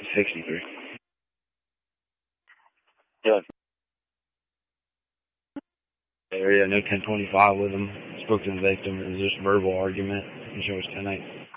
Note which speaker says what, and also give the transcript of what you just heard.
Speaker 1: 63.
Speaker 2: Yeah.
Speaker 1: Area, no 1025 with him. Spoke to the victim. It was just a verbal argument. He showed us 10-8.